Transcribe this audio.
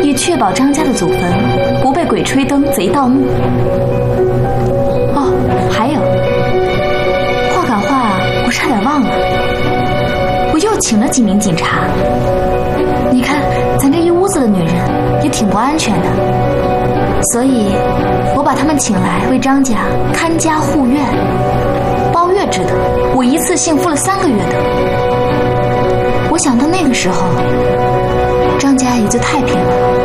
以确保张家的祖坟不被鬼吹灯、贼盗墓。哦，还有，话赶话，我差点忘了，我又请了几名警察。你看，咱这一屋子的女人也挺不安全的，所以我把他们请来为张家看家护院，包月制的，我一次性付了3个月的。我想到那个时候，张家也就太平了。